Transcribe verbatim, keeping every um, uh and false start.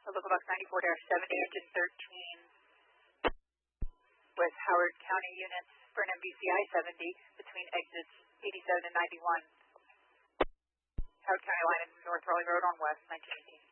Local Box ninety-four seventy, engine thirteen, with Howard County units for an M V C I seventy between exits eighty-seven and ninety-one. Howard County line and North Raleigh Road on West, nineteen eighteen.